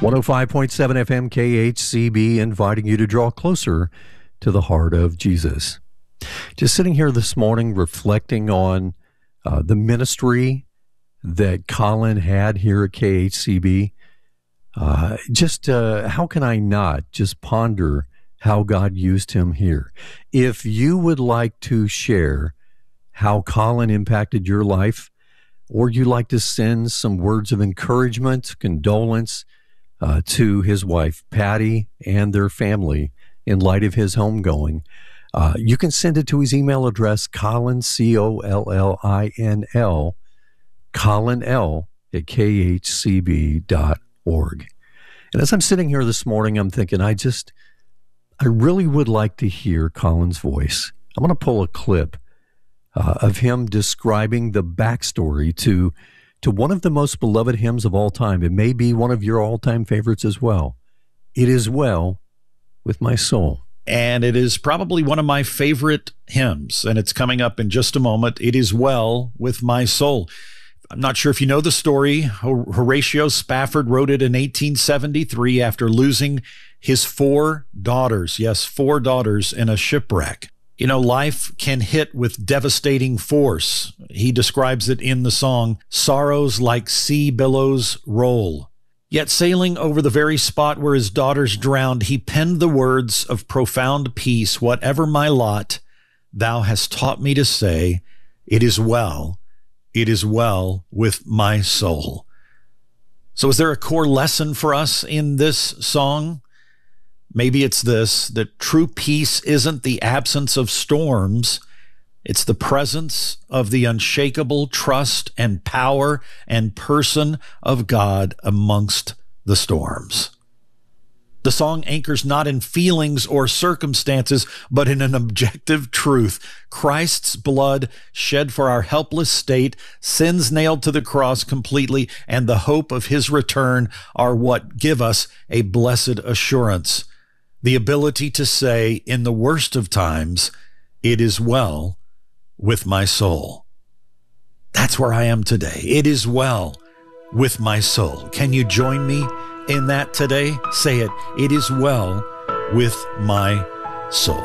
105.7 FM KHCB, inviting you to draw closer to the heart of Jesus. Just sitting here this morning reflecting on the ministry that Colin had here at KHCB. How can I not just ponder how God used him here? If you would like to share how Colin impacted your life, or you'd like to send some words of encouragement, condolence to his wife, Patty, and their family in light of his homegoing, you can send it to his email address, Collin, Collinl, Collin L, at khcb.org. And as I'm sitting here this morning, I'm thinking, I really would like to hear Colin's voice. I'm going to pull a clip of him describing the backstory to one of the most beloved hymns of all time. It may be one of your all-time favorites as well. It is well with my soul. And it is probably one of my favorite hymns, and it's coming up in just a moment. It is well with my soul. I'm not sure if you know the story. Horatio Spafford wrote it in 1873 after losing his 4 daughters. Yes, 4 daughters in a shipwreck. You know, life can hit with devastating force. He describes it in the song, "Sorrows like sea billows roll." Yet sailing over the very spot where his daughters drowned, he penned the words of profound peace, "Whatever my lot, thou hast taught me to say, it is well with my soul." So is there a core lesson for us in this song? Maybe it's this, that true peace isn't the absence of storms. It's the presence of the unshakable trust and power and person of God amongst the storms. The song anchors not in feelings or circumstances, but in an objective truth. Christ's blood shed for our helpless state, sins nailed to the cross completely, and the hope of his return are what give us a blessed assurance. The ability to say in the worst of times, it is well with my soul. That's where I am today. It is well with my soul. Can you join me in that today? Say it. It is well with my soul.